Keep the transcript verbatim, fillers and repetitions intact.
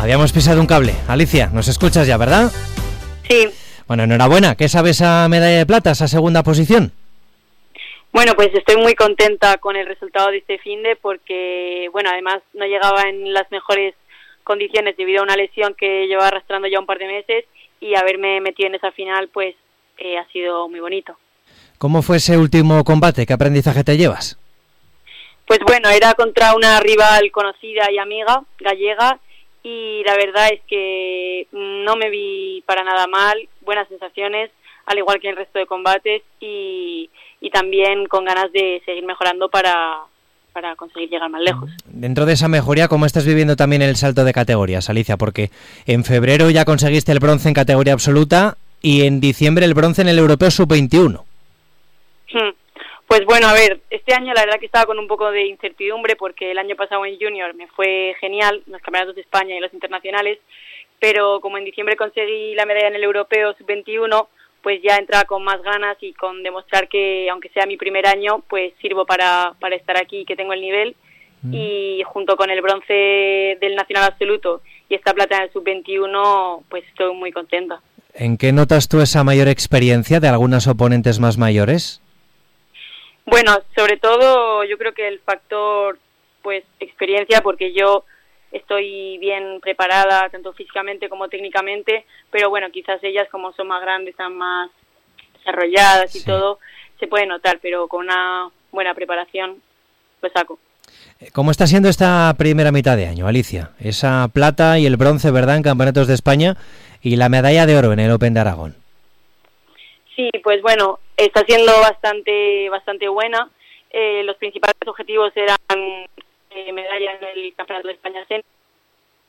Habíamos pisado un cable. Alicia, nos escuchas ya, ¿verdad? Sí. Bueno, enhorabuena. ¿Qué sabe esa medalla de plata, esa segunda posición? Bueno, pues estoy muy contenta con el resultado de este finde porque, bueno, además no llegaba en las mejores condiciones debido a una lesión que llevaba arrastrando ya un par de meses y haberme metido en esa final, pues eh, ha sido muy bonito. ¿Cómo fue ese último combate? ¿Qué aprendizaje te llevas? Pues bueno, era contra una rival conocida y amiga, gallega, y la verdad es que no me vi para nada mal, buenas sensaciones, al igual que el resto de combates, y, y también con ganas de seguir mejorando para, para conseguir llegar más lejos. Dentro de esa mejoría, ¿cómo estás viviendo también el salto de categorías, Alicia? Porque en febrero ya conseguiste el bronce en categoría absoluta y en diciembre el bronce en el Europeo sub veintiuno. Hmm. Pues bueno, a ver, este año la verdad que estaba con un poco de incertidumbre porque el año pasado en Junior me fue genial, en los campeonatos de España y los internacionales, pero como en diciembre conseguí la medalla en el Europeo sub veintiuno, pues ya entraba con más ganas y con demostrar que, aunque sea mi primer año, pues sirvo para, para estar aquí y que tengo el nivel. Mm. Y junto con el bronce del Nacional Absoluto y esta plata en el sub veintiuno, pues estoy muy contenta. ¿En qué notas tú esa mayor experiencia de algunas oponentes más mayores? Bueno, sobre todo yo creo que el factor pues experiencia, porque yo estoy bien preparada tanto físicamente como técnicamente, pero bueno, quizás ellas como son más grandes, están más desarrolladas y sí. Todo, se puede notar, pero con una buena preparación lo saco. ¿Cómo está siendo esta primera mitad de año, Alicia? Esa plata y el bronce, ¿verdad?, en Campeonatos de España y la medalla de oro en el Open de Aragón. Sí, pues bueno, está siendo bastante bastante buena. Eh, los principales objetivos eran eh, medalla en el Campeonato de España Senior